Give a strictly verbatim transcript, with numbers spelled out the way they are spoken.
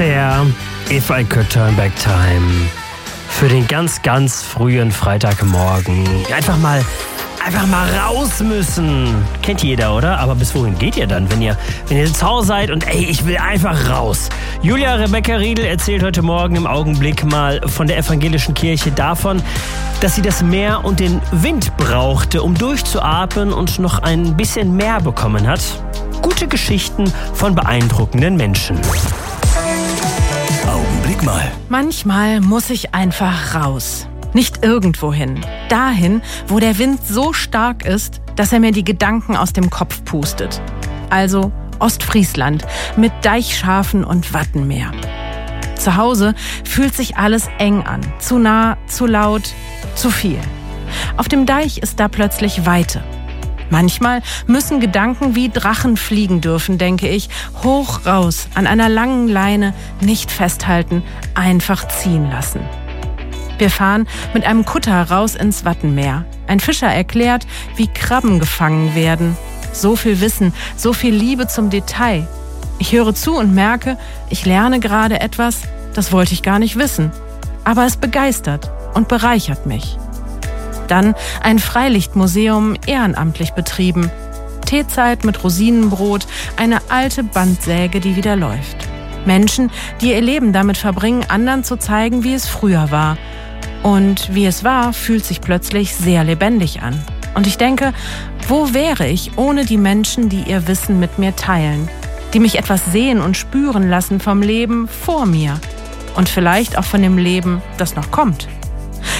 Cher, If I Could Turn Back Time. Für den ganz, ganz frühen Freitagmorgen. Einfach mal, einfach mal raus müssen. Kennt jeder, oder? Aber bis wohin geht ihr dann, wenn ihr, wenn ihr zu Hause seid und ey, ich will einfach raus? Julia Rebecca Riedel erzählt heute Morgen im Augenblick mal von der evangelischen Kirche davon, dass sie das Meer und den Wind brauchte, um durchzuatmen und noch ein bisschen mehr bekommen hat. Gute Geschichten von beeindruckenden Menschen. Augenblick mal. Manchmal muss ich einfach raus. Nicht irgendwohin. Dahin, wo der Wind so stark ist, dass er mir die Gedanken aus dem Kopf pustet. Also Ostfriesland mit Deichschafen und Wattenmeer. Zu Hause fühlt sich alles eng an. Zu nah, zu laut, zu viel. Auf dem Deich ist da plötzlich Weite. Manchmal müssen Gedanken wie Drachen fliegen dürfen, denke ich, hoch raus, an einer langen Leine, nicht festhalten, einfach ziehen lassen. Wir fahren mit einem Kutter raus ins Wattenmeer. Ein Fischer erklärt, wie Krabben gefangen werden. So viel Wissen, so viel Liebe zum Detail. Ich höre zu und merke, ich lerne gerade etwas, das wollte ich gar nicht wissen. Aber es begeistert und bereichert mich. Dann ein Freilichtmuseum, ehrenamtlich betrieben. Teezeit mit Rosinenbrot, eine alte Bandsäge, die wieder läuft. Menschen, die ihr Leben damit verbringen, anderen zu zeigen, wie es früher war. Und wie es war, fühlt sich plötzlich sehr lebendig an. Und ich denke, wo wäre ich ohne die Menschen, die ihr Wissen mit mir teilen? Die mich etwas sehen und spüren lassen vom Leben vor mir. Und vielleicht auch von dem Leben, das noch kommt.